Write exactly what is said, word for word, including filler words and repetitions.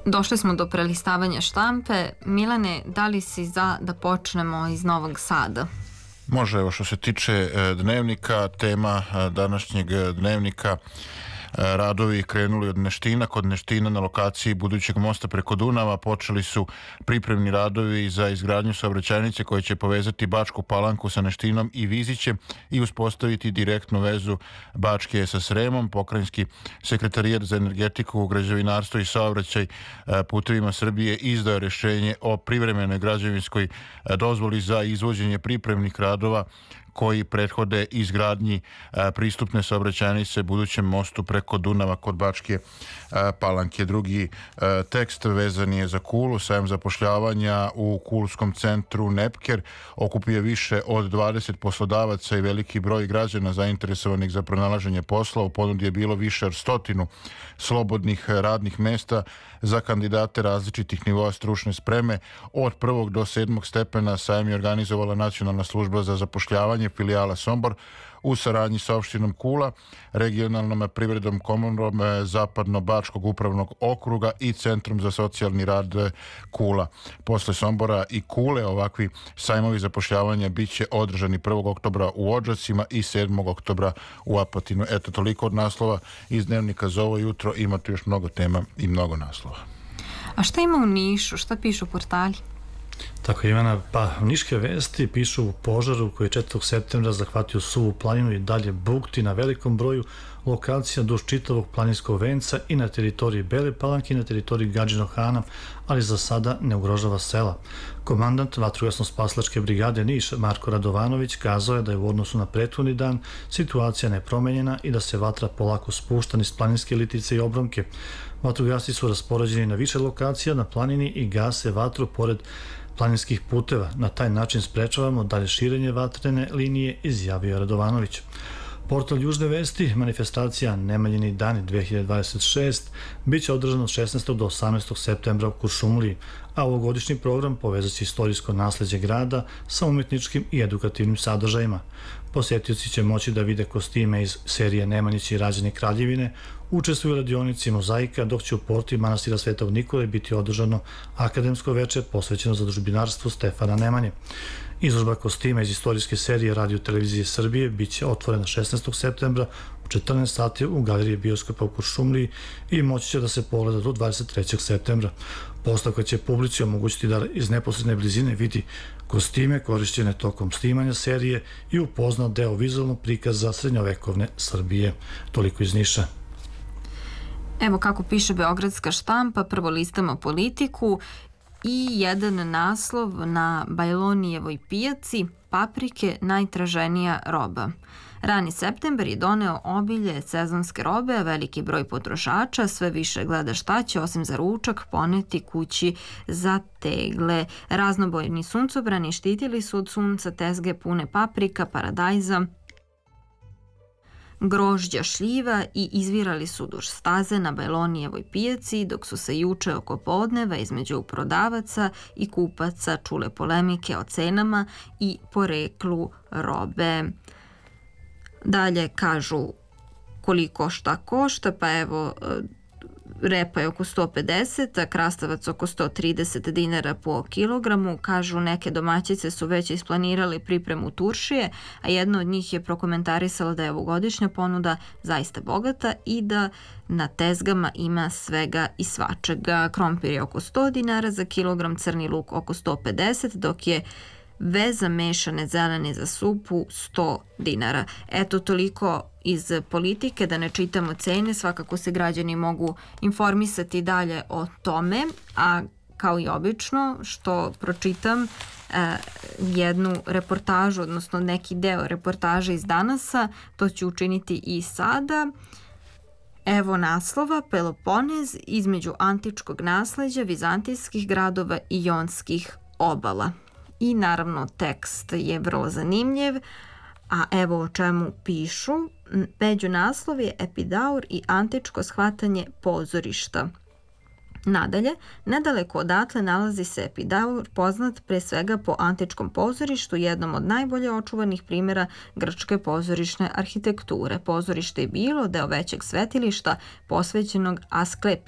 Došli smo do prelistavanja štampe. Milane, da li si za da počnemo iz Novog Sada? Može, evo što se tiče dnevnika, tema današnjeg dnevnika, radovi krenuli od Neština. Kod Neština na lokaciji budućeg mosta preko Dunava počeli su pripremni radovi za izgradnju saobraćajnice koja će povezati Bačku Palanku sa Neštinom i Vizićem i uspostaviti direktnu vezu Bačke sa Sremom. Pokrajinski sekretarijat za energetiku, građevinarstvo i saobraćaj Putevima Srbije izdao je rješenje o privremenoj građevinskoj dozvoli za izvođenje pripremnih radova koji prethode izgradnji pristupne saobraćajnice budućem mostu preko Dunava kod Bačke Palanke. Drugi tekst vezan je za Kulu. Sajam zapošljavanja u kulskom centru Nepker okupio više od dvadeset poslodavaca i veliki broj građana zainteresovanih za pronalaženje posla. U ponudi je bilo više od stotinu slobodnih radnih mesta za kandidate različitih nivoa stručne spreme. Od prvog do sedmog stepena sajam je organizovala Nacionalna služba za zapošljavanje, filijala Sombor, u saradnji sa opštinom Kula, regionalnom privrednom komorom Zapadno-Bačkog upravnog okruga i Centrom za socijalni rad Kula. Posle Sombora i Kule ovakvi sajmovi zapošljavanja bit će održani prvog oktobra u Odžacima i sedmog oktobra u Apatinu. Eto, toliko od naslova iz dnevnika za ovo jutro. Ima tu još mnogo tema i mnogo naslova. A šta ima u Nišu? Šta pišu portali? Tako je, Ivana, pa niške vesti pišu u požaru koji je četvrtog septembra zahvatio Suvu planinu i dalje bukti na velikom broju lokacija duž čitavog planinskog venca i na teritoriji Bele Palanke i na teritoriji Gadžinog Hana, ali za sada ne ugrožava sela. Komandant vatrogasno-spasilačke brigade Niš, Marko Radovanović, kazao je da je u odnosu na prethodni dan situacija nepromenjena i da se vatra polako spušta niz planinske litice i obronke. Vatrogasci su raspoređeni na više lokacija na planini i gase vatru pored planinskih puteva. Na taj način sprečavamo dalje širenje vatrene linije, izjavio Radovanović. Portal Južne vesti, manifestacija Nemanjini dani dve hiljade dvadeset šest bit će održana od šesnaestog do osamnaestog septembra u Kuršumliji, a ovogodišnji program povezat će istorijsko nasleđe grada sa umetničkim i edukativnim sadržajima. Posjetioci će moći da vide kostime iz serije Nemanjići i Rađeni Kraljevine, učestvuju u radionici mozaika, dok će u porti manastira Svetog Nikole biti održano akademsko veče posvećeno zadužbinarstvu Stefana Nemanje. Izložba kostima iz istorijske serije Radio Televizije Srbije bit će otvorena šesnaestog septembra u četrnaest sati u galeriji bioskopa u Kuršumliji i moći će da se pogleda do dvadeset trećeg septembra. Postavka će publici omogućiti da iz neposredne blizine vidi kostime korišćene tokom snimanja serije i upozna deo vizualnog prikaza srednjovekovne Srbije. Toliko iz Niša. Evo kako piše beogradska štampa, prvo listamo Politiku i jedan naslov na Bajlonijevoj pijaci: paprike najtraženija roba. Rani septembar je doneo obilje sezonske robe, a veliki broj potrošača sve više gleda šta će osim za ručak poneti kući za tegle. Raznobojni suncobrani štitili su od sunca tezge pune paprika, paradajza, grožđa, šljiva i izvirali su duž staze na Bajlonijevoj pijaci, dok su se juče oko podneva između prodavaca i kupaca čule polemike o cenama i poreklu robe. Dalje kažu koliko šta košta, pa evo repa je oko sto pedeset, a krastavac oko sto trideset dinara po kilogramu. Kažu neke domaćice su već isplanirali pripremu turšije, a jedna od njih je prokomentarisala da je ovogodišnja ponuda zaista bogata i da na tezgama ima svega i svačega. Krompir je oko sto dinara za kilogram, crni luk oko sto pedeset, dok je veza mešane zelene za supu sto dinara. Eto, toliko iz Politike, da ne čitamo cene, svakako se građani mogu informisati dalje o tome, a kao i obično što pročitam eh, jednu reportažu, odnosno neki deo reportaže iz Danasa, to ću učiniti i sada. Evo naslova: Peloponez između antičkog nasleđa, vizantijskih gradova i jonskih obala. I naravno tekst je vrlo zanimljiv, a evo o čemu pišu. Među naslov je Epidaur i antičko shvatanje pozorišta. Nadalje, nedaleko odatle nalazi se Epidaur, poznat pre svega po antičkom pozorištu, jednom od najbolje očuvanih primjera grčke pozorišne arhitekture. Pozorište je bilo deo većeg svetilišta posvećenog Asklepiju,